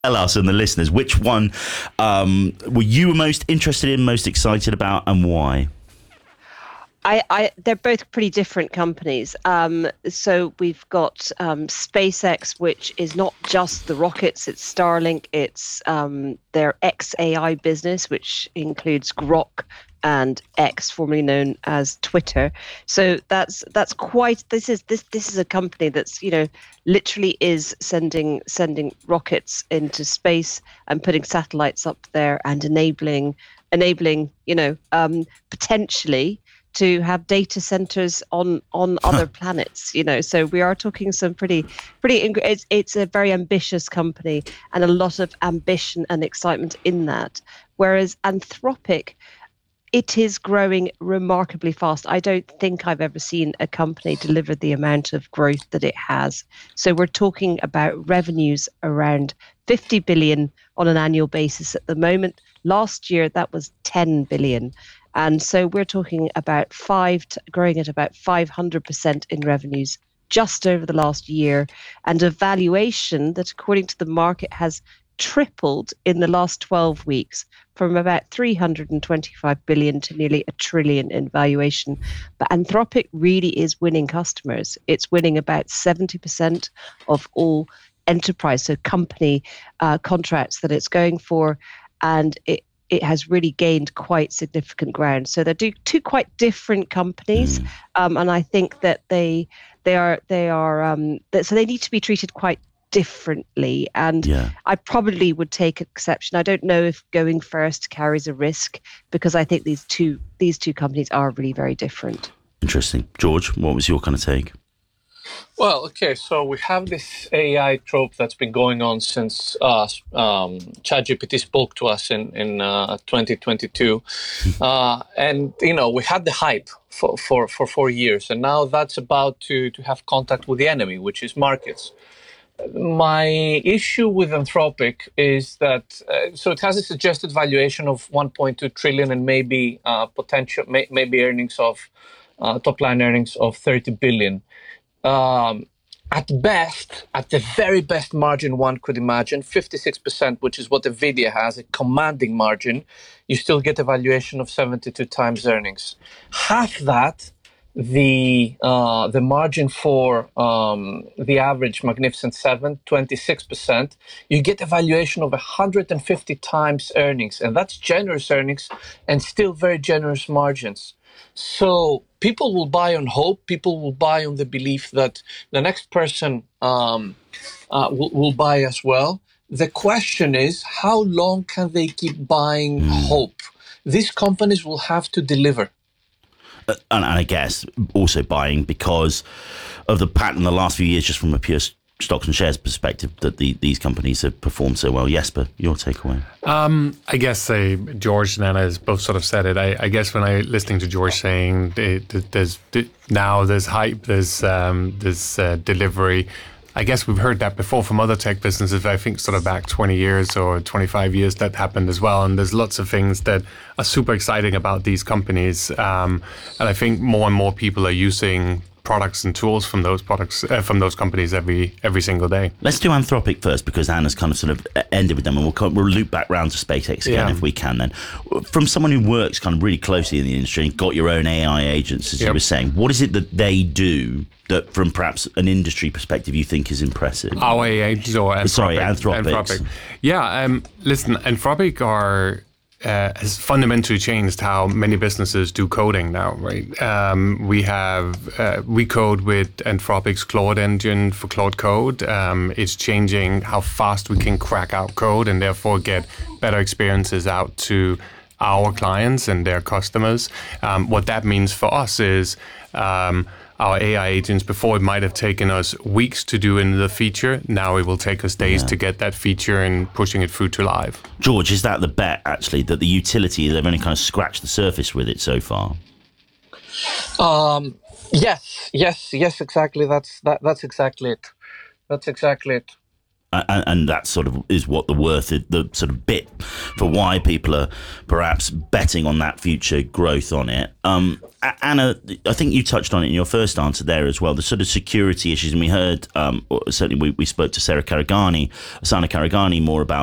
tell us and the listeners, which one were you most interested in, most excited about, and why? They're both pretty different companies. So we've got SpaceX, which is not just the rockets, it's Starlink, it's their XAI business, which includes Grok and X, formerly known as Twitter. So that's quite. This is a company that's literally is sending rockets into space and putting satellites up there and enabling potentially to have data centers on other planets, so we are talking some pretty it's a very ambitious company and a lot of ambition and excitement in that. Whereas Anthropic, it is growing remarkably fast. I don't think I've ever seen a company deliver the amount of growth that it has. So we're talking about revenues around 50 billion on an annual basis at the moment. Last year, that was 10 billion. And so we're talking about growing at about 500% in revenues just over the last year, and a valuation that, according to the market, has tripled in the last 12 weeks from about 325 billion to nearly $1 trillion in valuation. But Anthropic really is winning customers. It's winning about 70% of all enterprise, so company contracts that it's going for, and it has really gained quite significant ground. So they're two quite different companies, and I think that they are so they need to be treated quite differently. And I probably would take exception. I don't know if going first carries a risk, because I think these two companies are really very different. Interesting. George, what was your kind of take? Well, okay, so we have this AI trope that's been going on since ChatGPT spoke to us in 2022. And, we had the hype for 4 years, and now that's about to have contact with the enemy, which is markets. My issue with Anthropic is that, so it has a suggested valuation of 1.2 trillion and maybe potential, maybe earnings of, top line earnings of 30 billion. At the very best margin one could imagine, 56%, which is what NVIDIA has, a commanding margin, you still get a valuation of 72 times earnings. Half that, the margin for the average Magnificent Seven, 26%, you get a valuation of 150 times earnings. And that's generous earnings and still very generous margins. So people will buy on hope. People will buy on the belief that the next person will buy as well. The question is, how long can they keep buying hope? These companies will have to deliver. And I guess also buying because of the pattern the last few years, just from a pure stocks and shares perspective, that these companies have performed so well. Jesper, your takeaway? I guess George and Anna has both sort of said it. I guess when I listening to George saying there's hype, there's delivery. I guess we've heard that before from other tech businesses. I think sort of back 20 years or 25 years that happened as well. And there's lots of things that are super exciting about these companies. And I think more and more people are using products and tools from those companies every single day. Let's do Anthropic first, because Anna's kind of sort of ended with them, and we'll loop back round to SpaceX again if we can. Then, from someone who works kind of really closely in the industry and got your own AI agents, as you were saying, what is it that they do that, from perhaps an industry perspective, you think is impressive? Our AI agents or Anthropic? Sorry, Anthropic. Yeah, listen, Anthropic has fundamentally changed how many businesses do coding now, right? We code with Anthropic's Claude engine for Claude Code. It's changing how fast we can crack out code and therefore get better experiences out to our clients and their customers. What that means for us is our AI agents, before it might have taken us weeks to do in the feature, now it will take us days to get that feature and pushing it through to live. George, is that the bet, actually, that the utility, they've only kind of scratched the surface with it so far? Yes, exactly. That's exactly it. That's exactly it. And that sort of is what the worth, the sort of bit for why people are perhaps betting on that future growth on it. Anna, I think you touched on it in your first answer there as well, the sort of security issues. And we heard, certainly we spoke to Sana Karagani more about